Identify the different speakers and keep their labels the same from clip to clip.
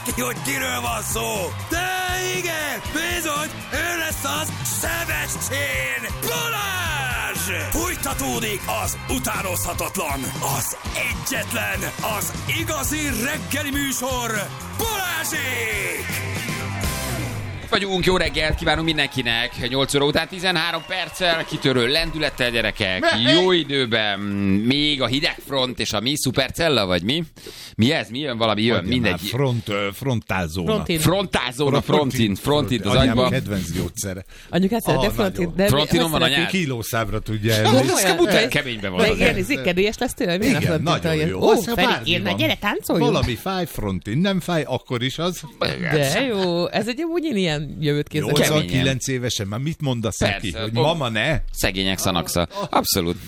Speaker 1: érti, hogy kiről van szó. De igen, bizony, ő lesz az Sebestyén Balázs! Fújtatódik az utánozhatatlan, az egyetlen, az igazi reggeli műsor, Balázsék!
Speaker 2: Vagyunk, jó reggelt kívánunk mindenkinek. 8 óra után 13 perccel, kitörő lendülettel, gyerekek. Jó időben, még a hidegfront és a mi szupercella, vagy mi? Mi ez? Mi jön? Valami jön, mindegy.
Speaker 3: Frontálzóna.
Speaker 2: Frontin az
Speaker 3: anyám
Speaker 2: agyba.
Speaker 3: kedvenc gyógyszere.
Speaker 4: Anyukát szeretnél frontin?
Speaker 2: Frontinon van anyád?
Speaker 3: Kilószámra tudja elni.
Speaker 2: Keményben van.
Speaker 4: Igen, kedélyes lesz tőle?
Speaker 3: Igen, nagyon jó.
Speaker 4: Ó, Feri, én gyere, táncoljunk.
Speaker 3: Valami fáj, frontin nem fáj, akkor is az.
Speaker 4: De jó, ez egy amúgy én ilyen jövőt képzelem.
Speaker 3: 89 évesen, már mit mondasz neki? Hogy mama ne?
Speaker 2: Szegények szanaksza. Abszolút.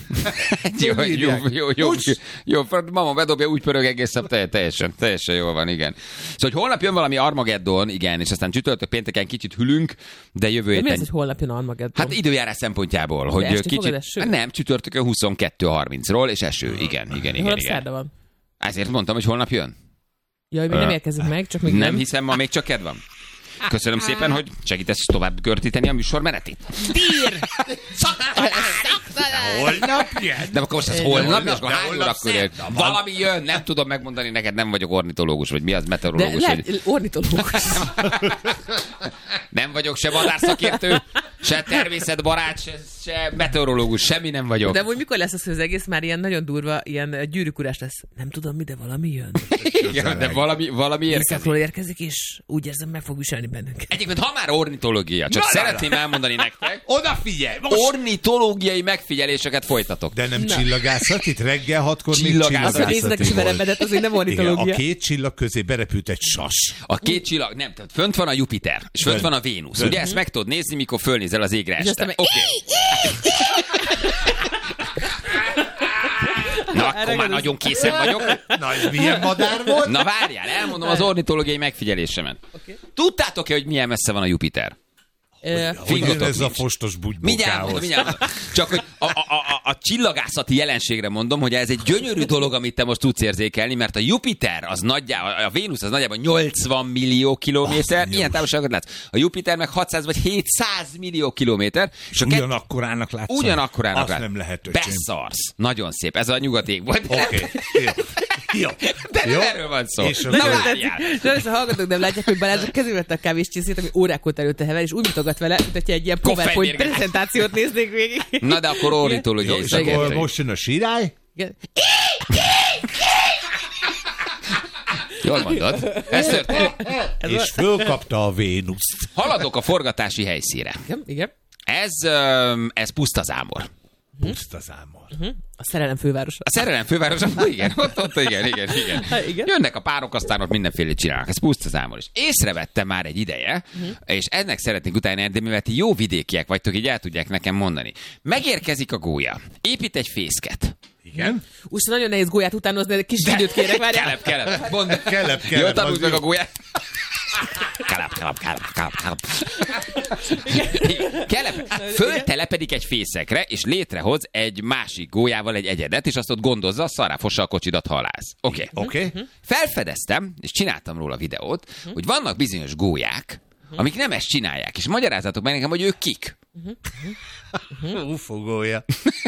Speaker 2: Jó, mama bedobja, úgy pörög egész nap, teljesen jól van, igen. Szóval, hogy holnap jön valami Armageddon, igen, és aztán csütörtök pénteken kicsit hülünk, de jövő héten...
Speaker 4: Mi ez, hogy holnap jön Armageddon?
Speaker 2: Hát időjárás szempontjából,
Speaker 4: de
Speaker 2: hogy
Speaker 4: kicsit...
Speaker 2: Nem, csütörtökön 22:30-ról, és eső, igen.
Speaker 4: Holnap szerda van.
Speaker 2: Ezért mondtam, hogy holnap jön.
Speaker 4: Jaj, még nem érkezik meg, csak még
Speaker 2: nem. Hiszem, ma még csak kedv van. Köszönöm szépen, hogy segítesz tovább görtíteni a műsor menetét.
Speaker 4: Dír!
Speaker 3: Holnap jön?
Speaker 2: De akkor most ez holnap, és akkor hány órakor jön? Valami jön, nem tudom megmondani neked, nem vagyok ornitológus, vagy mi az, meteorológus.
Speaker 4: De ornitológus.
Speaker 2: Nem vagyok se madárszakértő, se természetbarát, se meteorológus, semmi nem vagyok.
Speaker 4: De úgy mikor lesz az, hogy az egész már ilyen nagyon durva, ilyen gyűrűkurás lesz? Nem tudom mi, de valami jön.
Speaker 2: Igen, de valami érkezik.
Speaker 4: Érkezik, és úgy érzem, meg fog viselni bennünket.
Speaker 2: Egyébként, ha már ornitológia, csak szeretném elmondani nektek.
Speaker 3: Odafigyelj!
Speaker 2: Ornitológiai megfigyeléseket folytatok.
Speaker 3: De nem csillagászat, itt reggel 6-kor még
Speaker 2: Csillagászat.
Speaker 4: Néznek is verebedet, azért nem ornitológia.
Speaker 3: Igen, a két csillag közé berepült egy sas.
Speaker 2: A két csillag, nem, tehát fönt van a Jupiter, és fönt van a Vénusz. Ugye ezt meg tudod nézni, mikor fölnézel az égre este. Oké. Na, akkor már nagyon készen vagyok.
Speaker 3: Na, ez milyen madár volt?
Speaker 2: Na várjál, elmondom az ornitológiai megfigyelésemet. Tudtátok-e, hogy milyen messze van a Jupiter?
Speaker 3: Hogy ez a fostos bugybokához.
Speaker 2: Mindjárt. Csak hogy a csillagászati jelenségre mondom, hogy ez egy gyönyörű dolog, amit te most tudsz érzékelni, mert a Jupiter, a Vénusz az nagyjából 80 millió kilométer, ilyen távolságot látsz. A Jupiter meg 600 vagy 700 millió kilométer.
Speaker 3: És ugyanakkorának látsz.
Speaker 2: Ugyanakkorának látsz.
Speaker 3: Azt nem lehet, öcsém.
Speaker 2: Beszarsz. Nagyon szép. Ez a nyugaték volt.
Speaker 3: Oké. Jó.
Speaker 2: De nem erről van szó.
Speaker 3: És
Speaker 4: a hallgatók nem látják, hogy Balázs a kezébe vette a kávéscsészét, ami órákot előtte hever, és úgy mutogat vele, mint hogyha egy ilyen PowerPoint prezentációt néznék végig.
Speaker 2: Na de akkor ornitológiai.
Speaker 3: És akkor most jön a sirály?
Speaker 4: Igen.
Speaker 2: Jól mondod. Ez történt.
Speaker 3: És fölkapta a Vénuszt.
Speaker 2: Haladok a forgatási helyszínre.
Speaker 4: Igen.
Speaker 2: Ez Pusztazámor.
Speaker 3: Pusztazámor.
Speaker 4: A szerelem fővárosa.
Speaker 2: A szerelem fővárosa, igen, ott igen. Jönnek a párok, aztán ott mindenféle csinálnak. Ez Pusztazámor is. Észrevettem már egy ideje, és ennek szeretnék utána, de mivel ti jó vidékiek vagytok, így el tudják nekem mondani. Megérkezik a gólya. Épít egy fészket.
Speaker 3: Igen.
Speaker 4: Úgy nagyon nehéz gólyát utánozni, de kis időt kérek, várjál.
Speaker 2: Kelep. Mondd.
Speaker 3: Kelep.
Speaker 2: Jól tanulj meg a gólyát. Kelep. Föltelepedik egy fészekre, és létrehoz egy másik gólyával egy egyedet, és azt ott gondozza, szarráfossa a kocsidat, halász. Oké. Felfedeztem, és csináltam róla videót, hogy vannak bizonyos gólyák, amik nem ezt csinálják, és magyarázzatok meg nekem, hogy ők kik.
Speaker 3: UFO gólya.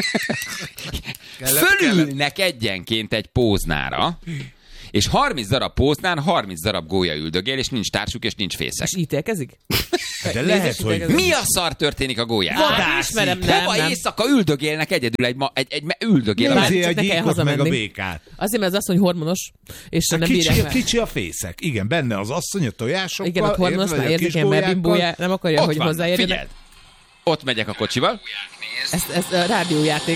Speaker 2: Fölülnek egyenként egy póznára, és 30 darab póznán 30 darab gólya üldögél, és nincs társuk, és nincs fészek.
Speaker 4: És ítélkezik?
Speaker 3: De lehet, hogy...
Speaker 2: Mi a szar történik a gólyán?
Speaker 4: Ismerem,
Speaker 2: Hova éjszaka üldögélnek egyedül egy üldögél.
Speaker 3: Azért a gyíkot meg a békát.
Speaker 4: Azért, mert az asszony hormonos, és nem bírják meg.
Speaker 3: Kicsi a fészek. Igen, benne az asszony a tojásokkal.
Speaker 4: Igen, a hormonos már érzékeny, mert bimbója nem akarja, hogy hozzáérjenek.
Speaker 2: Figyeld! Ott megyek a kocsival.
Speaker 4: Ez a rádiójáték.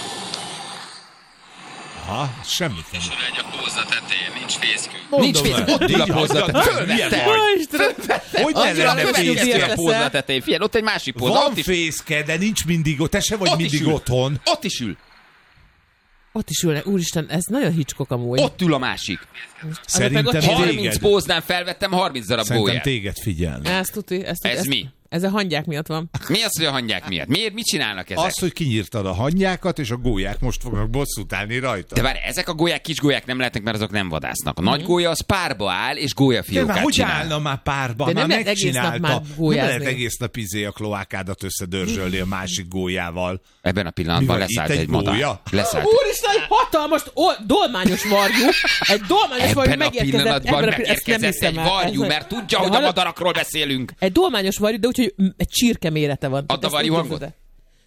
Speaker 3: Aha, semmit nem.
Speaker 2: Egy a póza tetején, nincs fészkünk.
Speaker 3: Nincs fészkünk,
Speaker 2: ott ül a póza tetején.
Speaker 3: Hogy ne lenne fészke
Speaker 2: a póza tetején? Figyelj, ott egy másik póza.
Speaker 3: Van fészke, de nincs mindig ott. Te se vagy mindig otthon.
Speaker 2: Ott is ül.
Speaker 4: Ott is ülnek. Úristen, ez nagyon Hitchcock amúgy.
Speaker 2: Ott ül a másik.
Speaker 3: Szerintem
Speaker 2: 30 póznán felvettem 30 darab gólyát.
Speaker 3: Szerintem téged figyelni.
Speaker 4: Ez
Speaker 2: mi?
Speaker 4: Ez a hangyák miatt van.
Speaker 2: Mi az, hogy a hangyák miatt? Miért? Mit csinálnak ezek?
Speaker 3: Az, hogy kinyírtad a hangyákat, és a gólyák most fognak bosszút állni rajta.
Speaker 2: De várj, ezek a gólyák kis gólyák nem lehetnek, mert azok nem vadásznak. A nagy gólya az párba áll, és gólyafiókát
Speaker 3: hogy
Speaker 2: csinál.
Speaker 3: állna már párba?
Speaker 4: De
Speaker 3: már
Speaker 4: nem lehet egész nap
Speaker 3: megcsinálta.
Speaker 4: már
Speaker 3: Nem
Speaker 4: gólyázni.
Speaker 3: lehet egész nap a kloákádat összedörzsölni a másik gólyával.
Speaker 2: Ebben a pillanatban
Speaker 3: Mi van,
Speaker 2: leszállt
Speaker 3: itt
Speaker 2: egy
Speaker 3: egy
Speaker 2: madár.
Speaker 3: gólya?
Speaker 2: Leszállt.
Speaker 4: Úristen, egy hatalmas dolmányos varjú. Egy dolmányos varjú
Speaker 2: Ebben a
Speaker 4: megérkezett.
Speaker 2: pillanatban
Speaker 4: Ezt nem
Speaker 2: megérkezett
Speaker 4: hiszem
Speaker 2: egy
Speaker 4: el.
Speaker 2: varjú,
Speaker 4: Ez-
Speaker 2: mert tudja,
Speaker 4: De
Speaker 2: hogy a
Speaker 4: hallod?
Speaker 2: madarakról beszélünk.
Speaker 4: Egy dolmányos varjú, de úgyhogy egy csirke mérete van.
Speaker 2: Add a
Speaker 4: Ezt
Speaker 2: varjú
Speaker 4: úgy
Speaker 2: hangot.
Speaker 4: képzeld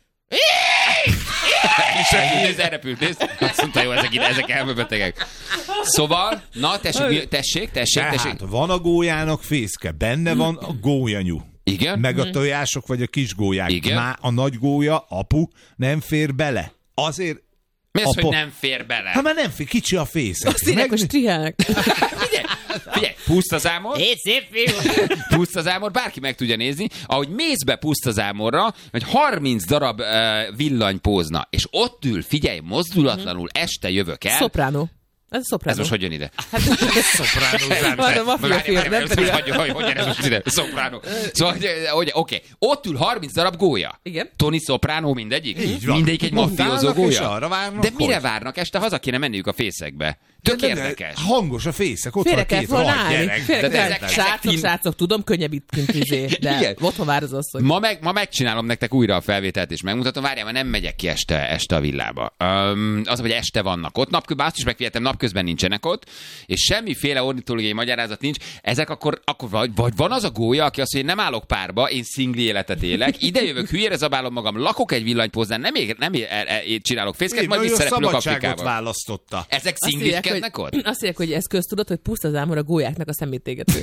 Speaker 2: És elrepült, nézd. Azt mondta, jó, ezek elmebetegek. Szóval, na, tessék.
Speaker 3: Tehát van a gólyának fészke, benne van a gólyanyú.
Speaker 2: Igen?
Speaker 3: Meg a tojások, vagy a kis gólyák.
Speaker 2: Igen.
Speaker 3: Már a nagy gólya, apu, nem fér bele. Azért...
Speaker 2: Mi az, hogy
Speaker 3: apa-
Speaker 2: nem fér bele?
Speaker 3: Hát már nem fér, kicsi a fészek.
Speaker 4: Azt írják, hogy strihelnek.
Speaker 2: Figyelj, pusztazámor.
Speaker 4: Hé, szép fiú!
Speaker 2: Pusztazámor, bárki meg tudja nézni, ahogy mész be pusztazámorra, hogy 30 darab villanypózna, és ott ül, figyelj, mozdulatlanul, este jövök el.
Speaker 4: Szopránó. Ez a szopránó.
Speaker 2: Ez most hogy jön ide?
Speaker 4: Van a mafia film, nem pedig
Speaker 2: Hogy jön ez most ide? Szopránó. Szóval, hogy oké, ott ül 30 darab gólya.
Speaker 4: Igen.
Speaker 2: Tony Soprano mindegyik?
Speaker 3: Így van.
Speaker 2: Mindegyik egy mafiózó
Speaker 3: Montálnak, és
Speaker 2: gólya?
Speaker 3: arra várnak,
Speaker 2: De mire
Speaker 3: hogy?
Speaker 2: várnak? Este haza kéne menniük a fészekbe. Tök érdekes.
Speaker 3: Hangos a fészek, ott
Speaker 4: Félre
Speaker 3: van a
Speaker 4: kellett
Speaker 3: két
Speaker 4: volna
Speaker 3: rohadt
Speaker 4: állni.
Speaker 3: gyerek.
Speaker 4: Félre
Speaker 2: De
Speaker 4: kellett.
Speaker 2: ezek
Speaker 4: Srácok, tudom, könnyebb itt kint de
Speaker 2: Igen.
Speaker 4: otthon vár az asszony.
Speaker 2: Ma megcsinálom nektek újra a felvételt, és megmutatom. Várjál, mert nem megyek ki este a villába. Az, hogy este vannak ott. Napközben azt is megfigyeltem, napközben nincsenek ott, és semmiféle ornitológiai magyarázat nincs. Ezek akkor vagy van az a gólya, aki azt mondja, hogy nem állok párba, én szingli életet élek, ide jövök, hülyére zabálom magam, lakok egy villanypóznán, nem csinálok fészket, majd visszarepülök
Speaker 3: szabadságot
Speaker 2: Afrikába.
Speaker 3: választotta.
Speaker 2: Ezek
Speaker 4: Azt írják,
Speaker 2: szingliskednek ott?
Speaker 4: azt írják, hogy ez köztudott, hogy pusztazámor a gólyáknak a szemétégető.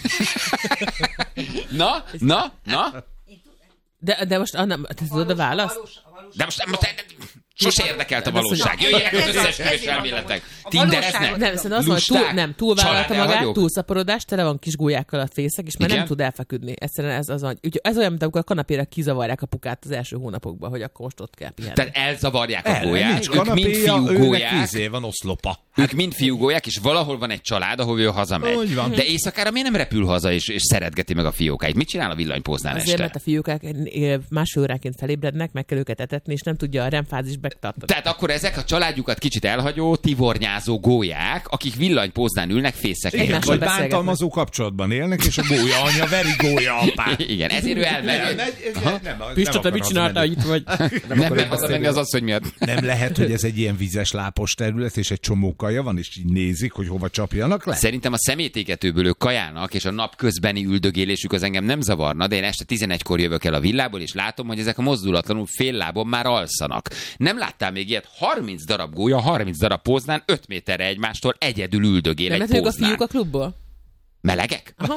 Speaker 2: Na?
Speaker 4: De most te tudod a választ?
Speaker 2: De most sose érdekelt a valóság. Jöjjenek az összeesküvés elméletek. Tindereznek?
Speaker 4: Nem, szerintem azt mondja, hogy túlvállalta magát,
Speaker 2: Családelhagyók?
Speaker 4: túlszaporodás, tele van kis gólyákkal a fészek, és már
Speaker 2: Igen?
Speaker 4: nem tud elfeküdni. Egyszerűen ez az, ez olyan, mint amikor a kanapéra kizavarják apukát az első hónapokban, hogy akkor most ott kell pihenni.
Speaker 2: Tehát elzavarják a
Speaker 3: Nincs
Speaker 2: gólyát, ők mind
Speaker 3: kanapéja, őnek
Speaker 2: fiúgólyák,
Speaker 3: van oszlopa.
Speaker 2: ők mind fiúgólyák, és valahol van egy család, ahol ő hazamegy.
Speaker 3: Úgy van.
Speaker 2: De éjszakára miért nem repül haza, és szeretgeti meg a fiókáit? Mit csinál a villanypóznán
Speaker 4: Azért,
Speaker 2: este?
Speaker 4: mert a fiúkák másfél óránként felébrednek, meg kell őket etetni, és nem tudja a REM-fázis megtartani.
Speaker 2: Tehát akkor ezek a családjukat kicsit elhagyó, tivornyázó gólyák, akik villanypóznán ülnek fészekkel.
Speaker 4: Egymásról
Speaker 3: Vagy
Speaker 4: beszélgetnek.
Speaker 3: bántalmazó kapcsolatban élnek, és a gólya anya veri gólya apát.
Speaker 2: Igen, ezért ő elmegy.
Speaker 4: Pista, te mit csináltál, hogy itt vagy?
Speaker 2: Nem megy hazamenni az asszony miatt.
Speaker 3: Nem lehet, hogy ez egy ilyen vízes lápos terület, és egy csomó kaja van, és így nézik, hogy hova csapjanak le?
Speaker 2: Szerintem a szemétégetőből ők kajálnak, és a nap közbeni üldögélésük az engem nem zavarna, de én este 11-kor jövök el a villából, és látom, hogy ezek a mozdulatlanul fél lábon már alszanak. Nem láttál még ilyet? 30 darab gólya, 30 darab póznán, 5 méterre egymástól egyedül üldögél
Speaker 4: Nem
Speaker 2: egy
Speaker 4: lehet, ők a
Speaker 2: póznán.
Speaker 4: fiúk a klubból?
Speaker 2: Melegek?
Speaker 4: Aha.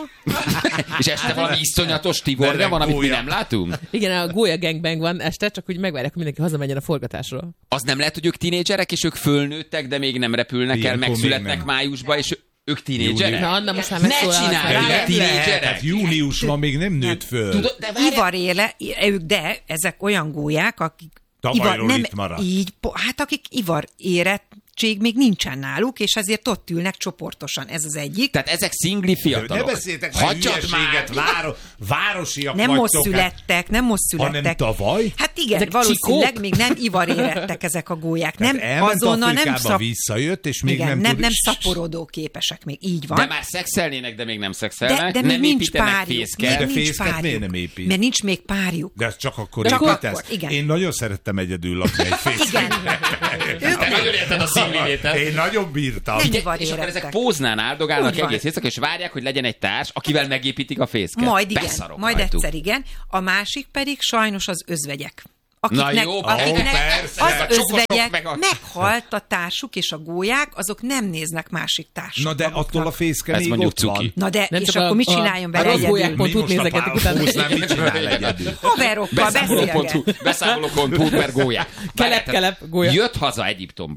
Speaker 2: És este valami iszonyatos tivornya
Speaker 3: Meleg
Speaker 2: van, amit mi
Speaker 3: gólya.
Speaker 2: nem látunk?
Speaker 4: Igen, a gólya gangbang van este, csak úgy megvárják, hogy mindenki hazamenjen a forgatásról.
Speaker 2: Az nem lehet, hogy ők tinédzserek, és ők fölnőttek, de még nem repülnek el,
Speaker 3: Ilyenkor még
Speaker 2: megszületnek
Speaker 3: nem.
Speaker 2: májusba, és ők tinédzserek?
Speaker 4: Na, Anna most már
Speaker 2: Ne
Speaker 4: megszólalt.
Speaker 2: csinálj!
Speaker 4: Rá-
Speaker 2: Lehet, tínédzserek.
Speaker 3: Hát júniusban még nem nőtt föl.
Speaker 2: Tudod, de várjál,
Speaker 5: Ivaréle, de ezek olyan gólyák, akik
Speaker 3: Tavalyról
Speaker 5: nem
Speaker 3: itt maradt.
Speaker 5: így, hát akik ivar érettség még nincsen náluk, és ezért ott ülnek csoportosan. Ez az egyik.
Speaker 2: tehát ezek szingli fiatalok.
Speaker 3: Ne beszéltek már
Speaker 2: Hagyjad
Speaker 3: hülyeséget, városiak
Speaker 5: Nem most
Speaker 3: vagytok.
Speaker 5: születtek, nem most születtek.
Speaker 3: Hanem tavaly?
Speaker 5: Hát igen,
Speaker 4: Ezek
Speaker 5: valószínűleg
Speaker 4: csikók?
Speaker 5: még nem ivar érettek ezek a gólyák.
Speaker 3: Tehát
Speaker 5: Nem
Speaker 3: elment
Speaker 5: azonnal nem
Speaker 3: Afrikába, visszajött, és még
Speaker 5: igen,
Speaker 3: nem tud...
Speaker 5: nem szaporodó képesek még, így van.
Speaker 2: De már szexelnének, de még nem szexelnek.
Speaker 5: de
Speaker 2: nem
Speaker 5: még nincs
Speaker 2: építenek
Speaker 5: párjuk.
Speaker 2: fészket.
Speaker 3: De
Speaker 5: Még nincs
Speaker 3: fészket
Speaker 5: párjuk.
Speaker 3: miért nem épít?
Speaker 5: Mert nincs még párjuk.
Speaker 3: De ez csak akkor
Speaker 5: Csak
Speaker 3: építesz?
Speaker 5: akkor, igen.
Speaker 3: Én nagyon szerettem egyedül lakni egy fészket.
Speaker 5: Igen.
Speaker 2: Te nagyon érted a szingli-létet.
Speaker 3: Én nagyon bírtam.
Speaker 5: Nem
Speaker 2: Ugye,
Speaker 5: ivar
Speaker 2: és akkor ezek
Speaker 5: érettek.
Speaker 2: póznán áldogálnak
Speaker 5: Úgy van.
Speaker 2: egész éjszaka, és várják, hogy legyen egy társ, akivel megépítik a fészket.
Speaker 5: Majd igen,
Speaker 2: Beszarok
Speaker 5: majd
Speaker 2: rajtuk.
Speaker 5: egyszer igen. A másik pedig sajnos az özvegyek.
Speaker 2: Na jó,
Speaker 3: persze.
Speaker 5: az
Speaker 2: Csokosok
Speaker 5: özvegyek
Speaker 2: meg a-
Speaker 5: meghalt a társuk, és a gólyák, azok nem néznek másik társuk.
Speaker 3: Na de attól a fészke
Speaker 2: Ez
Speaker 3: még
Speaker 2: mondjuk
Speaker 3: ott
Speaker 2: cuki.
Speaker 3: van.
Speaker 5: Na de,
Speaker 4: Nem
Speaker 5: és
Speaker 4: csak
Speaker 5: akkor
Speaker 4: a-
Speaker 5: mit
Speaker 4: a-
Speaker 5: csináljon
Speaker 4: a
Speaker 5: vele
Speaker 4: rossz gólyák
Speaker 5: egyedül?
Speaker 4: pont úgy nézegetik utána.
Speaker 3: Póznál mit csinál egyedül?
Speaker 5: Haverokkal beszélget.
Speaker 2: Beszámoló.hu per gólyák.
Speaker 4: Kelep, gólya.
Speaker 2: Jött haza Egyiptomból.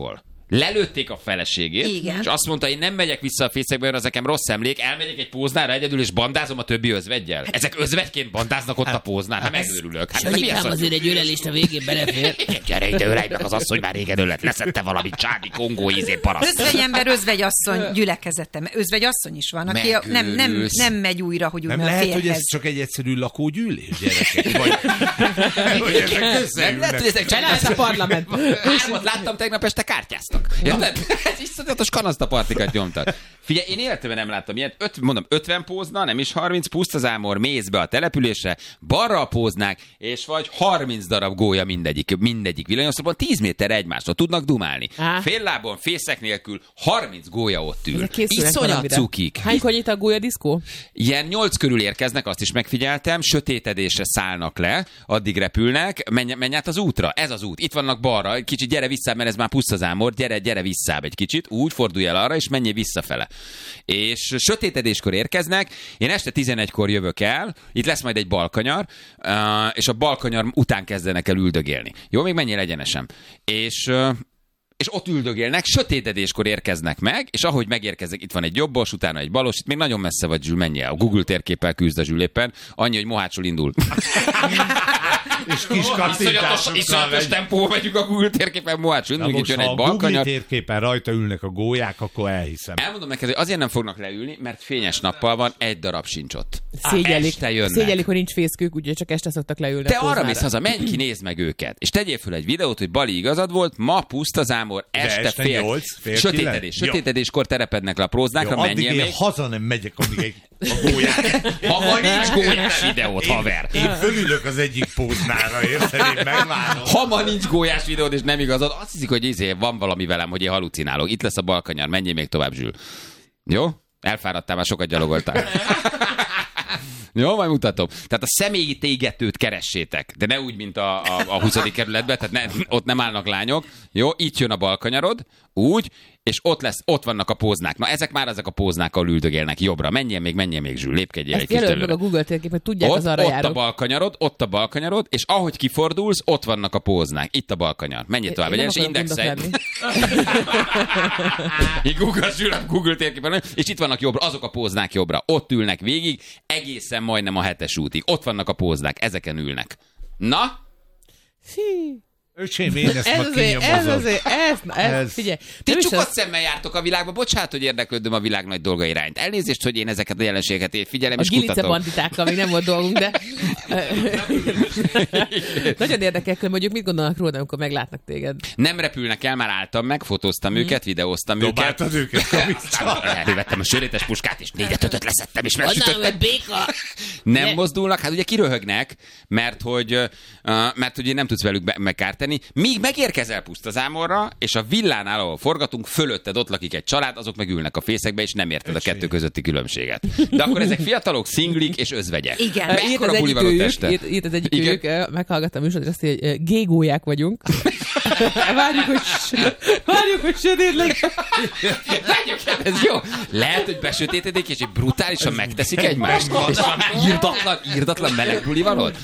Speaker 2: lelőtték a feleségét,
Speaker 5: Igen.
Speaker 2: és azt mondta, én nem megyek vissza a fészekbe, mert az nekem rossz emlék, elmegyek egy póznára egyedül, és bandázom a többi özveggyel. Ezek özvegyként bandáznak ott a póznán, hát megőrülök. Hát mi az?
Speaker 4: azért egy ölelést a végén belefér.
Speaker 2: Gyere ide, ölej meg az asszony, már régen ölet, leszette valamit, Csádi Kongó ízén paraszt.
Speaker 5: Özvegyember, özvegyasszony gyülekezete. Özvegyasszony is van, aki nem megy újra, hogy
Speaker 3: nem
Speaker 5: úgy a
Speaker 3: lehet,
Speaker 5: férhez.
Speaker 3: hogy ez csak egy egyszerű lakógyűlés, gyerekek? Vagy ezek összeülnek.
Speaker 4: Csinált a parlament.
Speaker 2: Hármat láttam tegnap este, kártyáztak. Érted? Ez iszonyatos kanasztapartikat nyomtak. Figyelj, én életemben nem láttam ilyet. 50 pózna, nem is 30, pusztazámor mész be a településre, balra a póznák, és vagy 30 darab gólya mindegyik villanyoszlopon, 10 méterre egymástól tudnak dumálni. Féllábon, fészek nélkül 30 gólya ott ül. Iszonyat cukik.
Speaker 4: Hánykor nyit a gólyadiszkó?
Speaker 2: Ilyen 8 körül érkeznek, azt is megfigyeltem, sötétedésre szállnak le, addig repülnek, menj át az útra, ez az út, itt vannak balra, kicsit gyere vissza, mert ez már pusztazámor, gyere vissza egy kicsit, úgy fordulj el arra, és menjél visszafele. És sötétedéskor érkeznek, én este 11-kor jövök el, itt lesz majd egy balkanyar, és a balkanyar után kezdenek el üldögélni. Jó, még menjél egyenesen. És ott üldögélnek, sötétedéskor érkeznek meg, és ahogy megérkeznek, itt van egy jobbos, utána egy balos, itt még nagyon messze vagy, Zsül, menjél. A Google térképpel küzd a Zsül éppen, annyi, hogy Mohácsról indul.
Speaker 3: És kis kattintásokkal
Speaker 2: iszonyatos tempóval megyünk a Google térképen, Mohácsról indul, itt jön egy balkanyar.
Speaker 3: Ha a Google térképen rajta ülnek a gólyák, akkor elhiszem.
Speaker 2: Elmondom neked, hogy azért nem fognak leülni, mert fényes nappal van, egy darab sincs ott.
Speaker 4: Szégyelik, hogy nincs fészkük, úgyhogy csak este szoktak leülni.
Speaker 2: Te arra mész haza, menj ki, nézd meg őket. És tegyél föl egy videót, hogy Bali igazad volt, ma pusztazámor, este fél sötétedéskor terepednek le a próznákra, menjél még.
Speaker 3: Addig én haza nem megyek, amíg a gólyák.
Speaker 2: Ha nincs gólyás videót, haver.
Speaker 3: Én fölülök az egyik póznára, érted? Én megvárom.
Speaker 2: Ha ma nincs gólyás videód, és nem igazad, azt hiszik, hogy van valami velem, hogy én halucinálok. Itt lesz a balkanyar, menjél még tovább, Zsül. Jó? Elfáradtál, már sokat gyalogoltál. Jó, majd mutatom. Tehát a személyi égetőt keressétek, de ne úgy, mint a 20. kerületben, tehát ott nem állnak lányok. Jó, itt jön a balkanyarod, úgy, és ott vannak a póznák. Na, ezek a póznák, ahol üldögélnek jobbra. Menjél még, Zsül, lépkedjél egy kis előre.
Speaker 4: Meg a Google térkép, hogy tudják, az arra járok.
Speaker 2: Ott a balkanyarod, és ahogy kifordulsz, ott vannak a póznák. Itt a balkanyar. Menjél tovább, egyenes indexelj. Google térképen, és itt vannak jobbra, azok a póznák jobbra. Ott ülnek végig, egészen majdnem a 7-es útig. Ott vannak a póznák, ezeken ülnek. Na?
Speaker 3: Öcsém, én ezt ma kinyomozom.
Speaker 4: Ez, figyelj.
Speaker 2: Ti csukott szemmel jártok a világba, bocsánat, hogy érdeklődöm a világ nagy dolgai irányt. Elnézést, hogy én ezeket a jelenségeket figyelem és kutatom.
Speaker 4: A Gilice banditákkal még nem volt dolgunk, de nagyon érdekel, hogy mondjuk mit gondolnak róla, amikor meglátnak téged.
Speaker 2: Nem repülnek el, már álltam meg, fotóztam őket, videóztam őket.
Speaker 3: Dobáltad őket,
Speaker 2: elővettem a sörétes puskát, és 4-5 leszettem, és megsütöttem.
Speaker 4: Béka!
Speaker 2: Nem mozdulnak, hát ugye kiröhögnek, mert hogy ugye nem tudsz velük megkárteni. Míg megérkezel pusztazámorra, és a villánál, ahol forgatunk, fölötted ott lakik egy család, azok meg ülnek a fészekbe, és nem érted a kettő közötti különbséget. De akkor ezek fiatalok, szinglik és özvegyek.
Speaker 5: Igen.
Speaker 2: Mekkora buli van ott este?
Speaker 4: Írt az egyik meghallgattam a műsort, azt mondja, hogy gégóják vagyunk. Várjuk, hogy sötét legyen.
Speaker 2: Ez jó. Lehet, hogy besötétedik, és egy brutálisan megteszik egymást. És van írdatlan meleg buli van ott.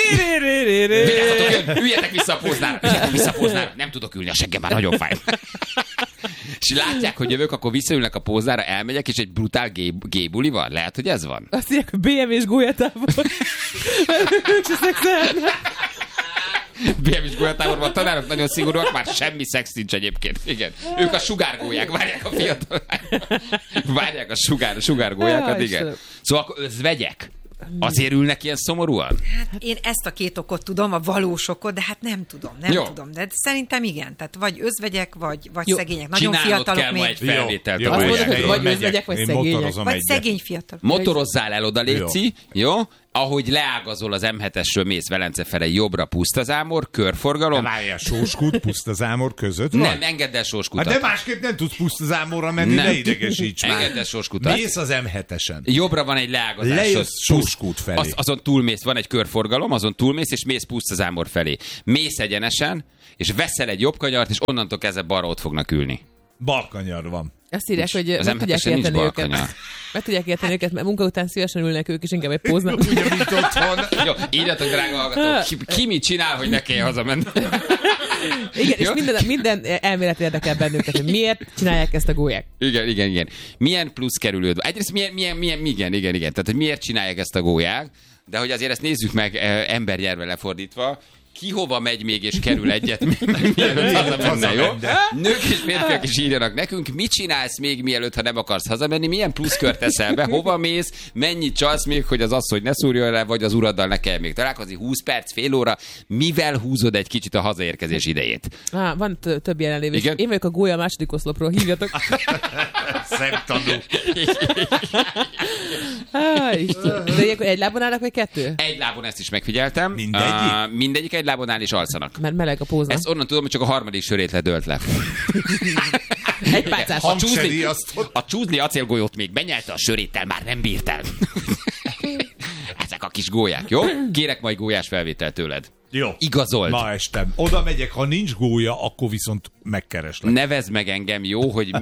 Speaker 2: Üljetek vissza a póznára. Nem tudok ülni, a seggem már nagyon fáj. És látják, hogy jövök, akkor visszaülnek a póznára, elmegyek, és egy brutál gay buli van. Lehet, hogy ez van?
Speaker 4: Azt mondják, hogy BMW-s gólyatávol. Ők se szexelnek.
Speaker 2: BMW-s gólyatáborban tanárok nagyon szigorúak, már semmi szex nincs egyébként. Igen. Ők a sugárgólyák, várják a fiatal. Várják a sugárgólyákat, igen. Szóval akkor özvegyek. Azért ülnek ilyen szomorúan?
Speaker 5: Hát én ezt a két okot tudom, a valós okot, de hát nem tudom. De szerintem igen. Tehát vagy özvegyek, vagy szegények. Nagyon fiatalok
Speaker 2: kell
Speaker 5: még.
Speaker 2: Ma egy felvételt.
Speaker 4: Azt mondod, hogy vagy özvegyek, vagy szegények.
Speaker 5: Vagy szegény fiatalok.
Speaker 2: Motorozzál el oda, léci, jó? Ahogy leágazol az M7-esről, mész Velence fele jobbra, pusztazámor, körforgalom.
Speaker 3: Várjál, Sóskút, pusztazámor között
Speaker 2: vagy? Nem, engedd el Sóskutat.
Speaker 3: Hát de másképp nem tudsz pusztazámorra menni, ne idegesíts már.
Speaker 2: Engedd el Sóskutat.
Speaker 3: Mész az M7-esen.
Speaker 2: Jobbra van egy leágazás.
Speaker 3: Lejössz Sóskút felé.
Speaker 2: Azon túlmész, van egy körforgalom, azon túlmész, és mész pusztazámor felé. Mész egyenesen, és veszel egy jobb kanyart, és onnantól kezdve balra ott fognak ülni.
Speaker 3: Balkanyar van.
Speaker 4: Azt írják, hogy
Speaker 2: az
Speaker 4: meg tudják érteni őket. Meg tudják érteni őket, mert munka után szívesen ülnek ők, és inkább egy póznak.
Speaker 3: Ugye, mint otthon.
Speaker 2: Jó, írjatok, drága hallgatók, ki mit csinál, hogy ne kelljen hazamenni.
Speaker 4: Igen, és minden elmélet érdekel bennünket, hogy miért csinálják ezt a gólyák.
Speaker 2: Igen. Milyen plusz kerülőd? Egyrészt igen. Tehát, hogy miért csinálják ezt a gólyák, de hogy azért ezt nézzük meg embernyelvre lefordítva, ki hova megy még és kerül egyet, mielőtt hazamenne, jó? Nők és férfiak is írjanak nekünk, mit csinálsz még mielőtt, ha nem akarsz hazamenni, milyen pluszkört teszel be, hova mész, mennyit csalsz még, hogy az asszony ne szúrjon le, vagy az uraddal ne kell még találkozni, 20 perc, fél óra, mivel húzod egy kicsit a hazaérkezés idejét?
Speaker 4: Van több jelenlévés. Én vagyok a gólya második oszlopról, hívjatok.
Speaker 3: Szemtanú.
Speaker 4: De ilyenkor egy lábon állnak, vagy kettő?
Speaker 2: Egy lábon, ezt is megfigyeltem. Mindegyik egy lábon áll és alszanak.
Speaker 4: Mert meleg a póza.
Speaker 2: Ezt onnan tudom, hogy csak a harmadik sörét ledölt le.
Speaker 4: Egy pálcás.
Speaker 2: A csúzli acélgolyót még benyelte, a söréttel már nem bírt el. Ezek a kis gólyák, jó? Kérek majd gólyás felvételt tőled.
Speaker 3: Jó.
Speaker 2: Igazold.
Speaker 3: Ma este. Oda megyek, ha nincs gólya, akkor viszont megkereslek.
Speaker 2: Nevezd meg engem, jó, hogy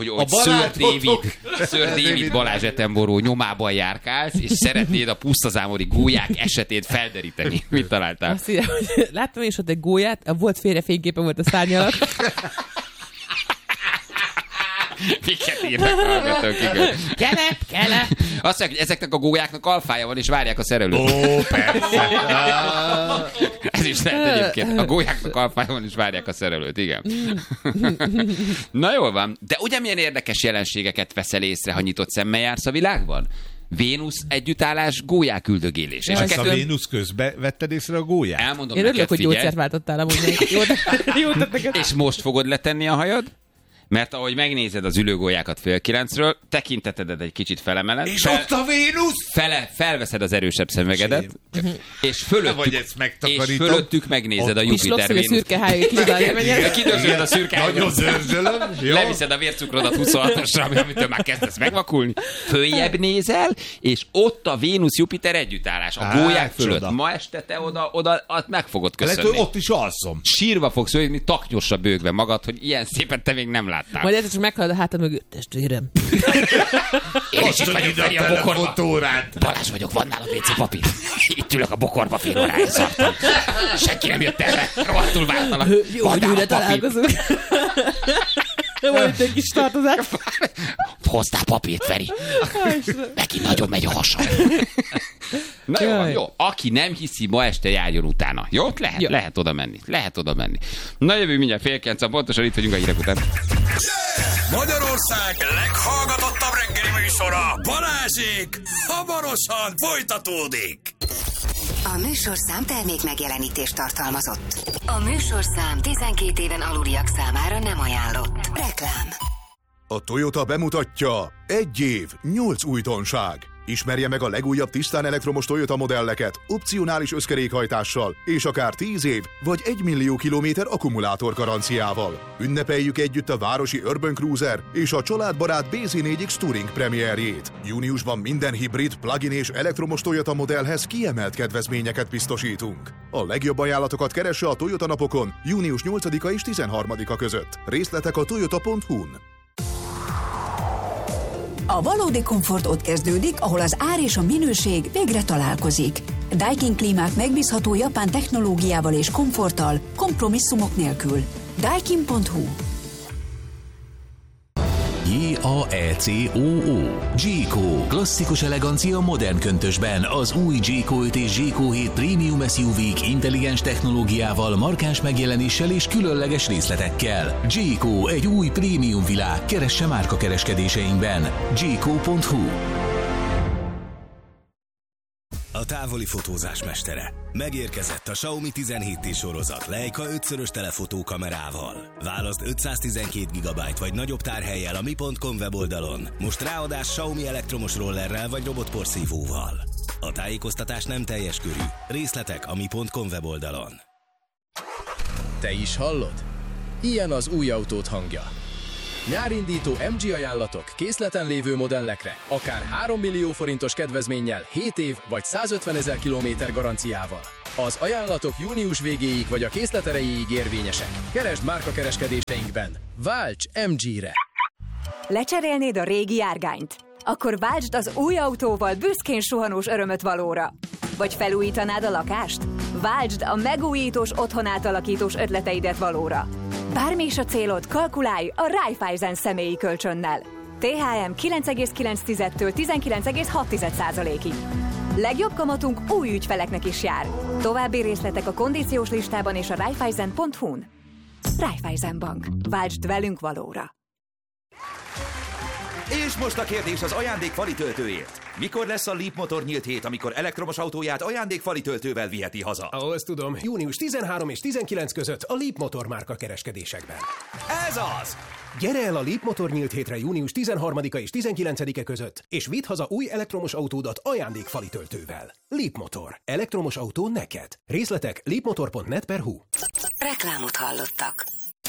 Speaker 2: Sir David Balázs Attenborough nyomában járkálsz, és szeretnéd a pusztazámori gólyák esetét felderíteni. Mit találtál?
Speaker 4: Azt írja, hogy láttam is ott egy gólyát, volt félrefényképe volt a szárny alatt.
Speaker 2: Miket írnak hallgatók, igen.
Speaker 4: Kelep.
Speaker 2: Azt mondják, hogy ezeknek a gólyáknak alfája van, és várják a szerelőt.
Speaker 3: Ó, persze.
Speaker 2: Ez is lehet egyébként. A gólyáknak alfája van, és várják a szerelőt, igen. Na jól van. De ugye milyen érdekes jelenségeket veszel észre, ha nyitott szemmel jársz a világban? Vénusz együttállás, gólyák üldögélés.
Speaker 3: És a Vénusz közben vetted észre a gólyát?
Speaker 2: Elmondom
Speaker 4: én
Speaker 2: neked,
Speaker 4: örülök, hogy
Speaker 2: figyelj.
Speaker 4: gyógyszert váltottál amúgy. Jó,
Speaker 2: és most fogod letenni a hajad? Mert ahogy megnézed az ülőgólyákat 8:30-ről, tekintetedet egy kicsit felemeled.
Speaker 3: És ott a Vénusz!
Speaker 2: Felveszed az erősebb szemüvegedet, és fölöttük megnézed a Jupiter Vénusz.
Speaker 4: A szürke háj,
Speaker 2: kidörzsölöd a szürke háj.
Speaker 3: Nagyon zörzsölöm.
Speaker 2: Leviszed a vércukrodat 26-osra, amitől már kezdesz megvakulni. Följebb nézel, és ott a Vénusz-Jupiter együttállás. A gólyák fölött.
Speaker 3: Csoda.
Speaker 2: Ma este te oda meg fogod köszönni.
Speaker 3: Lehet, hogy ott is alszom.
Speaker 2: Sírva fogsz ülni, taknyosra bőgve magad, hogy ilyen szépen te még nem láttál.
Speaker 4: Majd ez csak meghallod a hátad mögött, testvérem.
Speaker 2: Én is itt vagyok Feri a bokorba. Balázs vagyok, van nálam WC papír. Itt ülök a bokorba, fél órája szartam. Senki nem jött erre, rohadtul vártalak.
Speaker 4: Jó, hogy újra találkozunk. Van itt egy kis tartozás.
Speaker 2: Hoztál papírt, Feri. Neki nagyon megy a hasa. Na jó. Aki nem hiszi, ma este járjon utána. Jó? Lehet oda menni. Na jövő mindjárt 8:30, pontosan itt vagyunk a hírek után.
Speaker 1: Magyarország leghallgatottabb reggeli műsora, Balázsék, hamarosan folytatódik.
Speaker 6: A műsorszám termék megjelenítést tartalmazott. A műsorszám 12 éven aluliak számára nem ajánlott. Reklám.
Speaker 7: A Toyota bemutatja 1 év, 8 újdonság. Ismerje meg a legújabb tisztán elektromos Toyota modelleket, opcionális összkerékhajtással, és akár 10 év vagy 1 millió kilométer akkumulátor garanciával. Ünnepeljük együtt a városi Urban Cruiser és a családbarát BZ4X Touring premierjét. Júniusban minden hibrid, plug-in és elektromos Toyota modellhez kiemelt kedvezményeket biztosítunk. A legjobb ajánlatokat keresse a Toyota napokon június 8-a és 13-a között. Részletek a toyota.hu-n.
Speaker 8: A valódi komfort ott kezdődik, ahol az ár és a minőség végre találkozik. Daikin klímák megbízható japán technológiával és komforttal, kompromisszumok nélkül. Daikin.hu.
Speaker 9: J-A-E-C-O-O. G-Co. Klasszikus elegancia modern köntösben. Az új G-Co 5 és G-Co 7 Premium SUV-k intelligens technológiával, markáns megjelenéssel és különleges részletekkel. G-Co egy új prémium világ. Keresse márkakereskedéseinkben. G-Co.hu.
Speaker 10: A távoli fotózás mestere. Megérkezett a Xiaomi 17T sorozat Leica 5-szörös telefotókamerával. Válaszd 512 GB vagy nagyobb tárhellyel a mi.com weboldalon. Most ráadás Xiaomi elektromos rollerrel vagy robotporszívóval. A tájékoztatás nem teljes körű. Részletek a mi.com weboldalon.
Speaker 11: Te is hallod? Ilyen az új autód hangja. Nyárindító MG ajánlatok készleten lévő modellekre, akár 3 millió forintos kedvezménnyel, 7 év vagy 150 000 kilométer garanciával. Az ajánlatok június végéig vagy a készlet erejéig érvényesek. Keresd márkakereskedéseinkben. Válts MG-re!
Speaker 12: Lecserélnéd a régi járgányt? Akkor váltsd az új autóval büszkén suhanós örömöt valóra. Vagy felújítanád a lakást? Váltsd a megújítós, otthonátalakítós ötleteidet valóra. Bármi is a célod, kalkulálj a Raiffeisen személyi kölcsönnel. THM 9,9-től 19,6%-ig. Legjobb kamatunk új ügyfeleknek is jár. További részletek a kondíciós listában és a Raiffeisen.hu-n. Raiffeisen Bank. Váltsd velünk valóra.
Speaker 13: És most a kérdés az ajándékfali töltőért. Mikor lesz a Leap Motor nyílt hét, amikor elektromos autóját ajándékfali töltővel viheti haza?
Speaker 14: Ahhoz tudom, június 13 és 19 között a Leap Motor márka kereskedésekben.
Speaker 13: Ez az!
Speaker 14: Gyere el a Leap Motor nyílt hétre június 13-a és 19-e között, és vidd haza új elektromos autódat ajándékfali töltővel. Leap Motor. Elektromos autó neked. Részletek leapmotor.net/hu.
Speaker 6: Reklámot hallottak.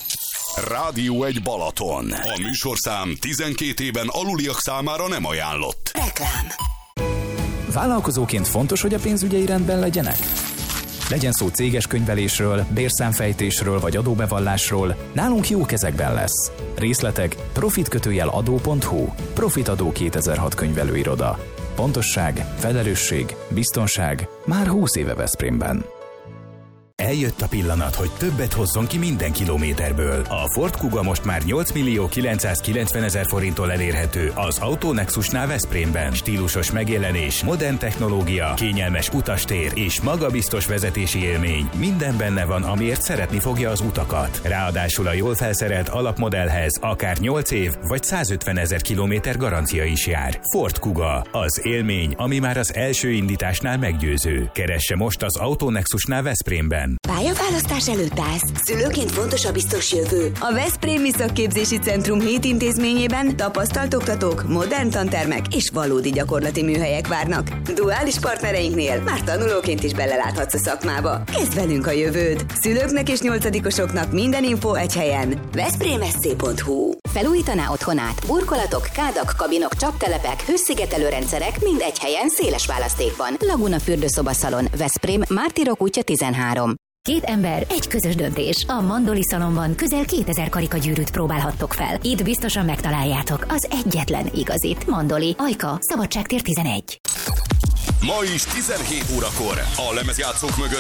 Speaker 1: Rádió 1 Balaton. A műsorszám 12 éven aluliak számára nem ajánlott.
Speaker 6: Reklám.
Speaker 15: Vállalkozóként fontos, hogy a pénzügyei rendben legyenek? Legyen szó céges könyvelésről, bérszámfejtésről vagy adóbevallásról, nálunk jó kezekben lesz. Részletek profit-adó.hu. Profitadó 2006 könyvelőiroda. Pontosság, felelősség, biztonság már 20 éve Veszprémben.
Speaker 10: Eljött a pillanat, hogy többet hozzon ki minden kilométerből. A Ford Kuga most már 8.990.000 forinttól elérhető az Autonexusnál Veszprémben. Stílusos megjelenés, modern technológia, kényelmes utastér és magabiztos vezetési élmény. Minden benne van, amiért szeretni fogja az utakat. Ráadásul a jól felszerelt alapmodellhez akár 8 év vagy 150.000 kilométer garancia is jár. Ford Kuga, az élmény, ami már az első indításnál meggyőző. Keresse most az Autonexusnál Veszprémben.
Speaker 16: Pályaválasztás előtt állsz. Szülőként fontos a biztos jövő. A Veszprémi Szakképzési Centrum 7 intézményében tapasztalt oktatók, modern tantermek és valódi gyakorlati műhelyek várnak. Duális partnereinknél már tanulóként is beleláthatsz a szakmába. Kezd velünk a jövőd. Szülőknek és nyolcadikosoknak minden info egy helyen. veszprémszc.hu.
Speaker 6: Felújítaná otthonát? Burkolatok, kádak, kabinok, csaptelepek, hőszigetelő rendszerek mind egy helyen széles választékban. Laguna fürdőszobaszalon, Veszprém, Mártírok útja 13.
Speaker 17: Két ember, egy közös döntés. A Mandoli Szalonban közel 2000 karikagyűrűt próbálhattok fel. Itt biztosan megtaláljátok az egyetlen igazit. Mandoli, Ajka, Szabadságtér 11.
Speaker 1: Ma is 17 órakor a lemezjátszók mögött